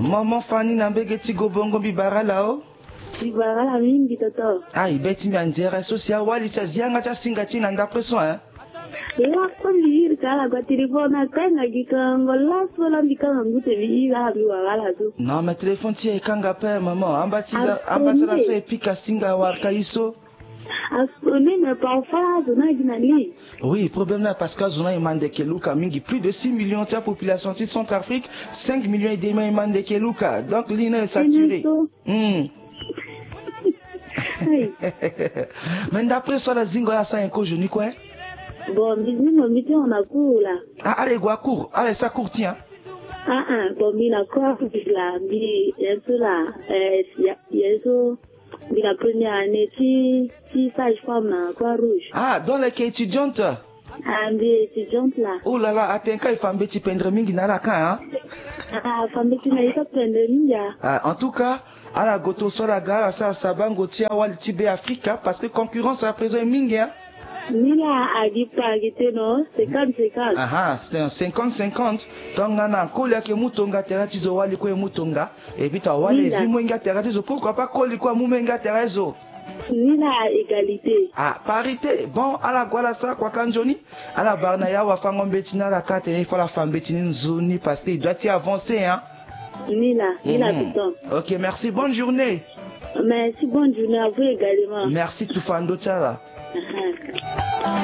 Maman Fanny Nambegeti Gobongo Bibara lao. Bibara la mingi toto. Ah, ibeti mianzera social wali sa zianga cha singa china ndapre so hein. La kolir kala kwa telefona kanga gikango la sola mbikanga ngute biira biwala tu. Non, mais téléphone ti ekanga pe maman, ambatiza la so epika singa warka iso. Asone mais parfois zona ginali. Oui, problème là parce que zona imande keluka mingi plus de 6 millions de population de Centrafrique, 5 millions et demi imande keluka. Donc l'île est saturée. Mais d'après ça la zingo ya sa enko joni quoi? Bon, mimi on a cours là. Ah, allez quoi cours? Allez ça court tiens. Bon, mi la cour là, mi eso là, yeso mi la première année qui sage-femme na Croix-Rouge. Ah, dans les étudiante. Mi étudiante là. Oh là là, attends quand il fait un petit pendre mingi na la kan hein? Femme qui na isa pendre mingi. En tout cas, à la goto so la gare ça sabango tia wal tibe Africa parce que concurrence à présent mingi hein. Mila agipa agite no 50-50. Ah, c'est un 50-50. Tonga na kolia ke mutonga teratizo wali ko mutonga et puis ta wali zimwenga teratizo pourquoi pas koli ko mumenga terazo. Mila égalité. Ah, parité. Bon, à la guala ça quoi kanjoni, à la barnaya wa fango betina la carte il faut la femme betine nzuni parce qu'il doit y avancer hein. Mila putain. OK, merci, bonne journée. Merci, bonne journée à vous également. Merci Tufando Tchala.